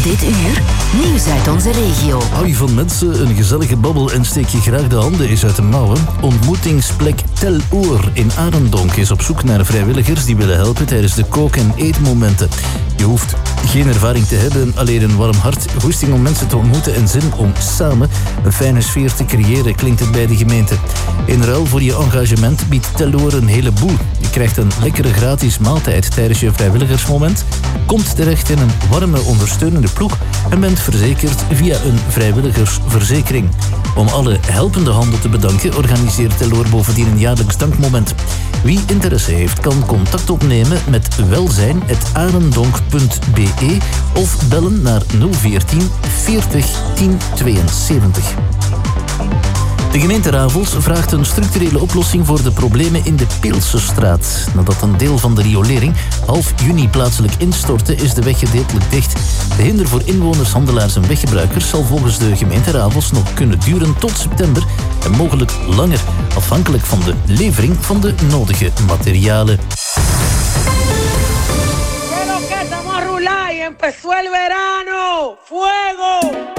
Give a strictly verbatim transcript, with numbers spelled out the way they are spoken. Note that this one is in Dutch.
Dit uur, nieuws uit onze regio. Hou je van mensen, een gezellige babbel en steek je graag de handen eens uit de mouwen? Ontmoetingsplek Tel Oer in Arendonk is op zoek naar vrijwilligers die willen helpen tijdens de kook- en eetmomenten. Je hoeft geen ervaring te hebben, alleen een warm hart, goesting om mensen te ontmoeten en zin om samen een fijne sfeer te creëren, klinkt het bij de gemeente. In ruil voor je engagement biedt Tel Oer een heleboel. Je krijgt een lekkere gratis maaltijd tijdens je vrijwilligersmoment, komt terecht in een warme ondersteunende ploeg en bent verzekerd via een vrijwilligersverzekering. Om alle helpende handen te bedanken organiseert Tel Oer bovendien een jaarlijks dankmoment. Wie interesse heeft kan contact opnemen met welzijn apenstaartje arendonk punt b e of bellen naar nul veertien veertig tien tweeënzeventig. De gemeente Ravels vraagt een structurele oplossing voor de problemen in de Peelsestraat. Nadat een deel van de riolering half juni plaatselijk instortte, is de weg gedeeltelijk dicht. De hinder voor inwoners, handelaars en weggebruikers zal volgens de gemeente Ravels nog kunnen duren tot september en mogelijk langer, afhankelijk van de levering van de nodige materialen. Empezó el verano, fuego.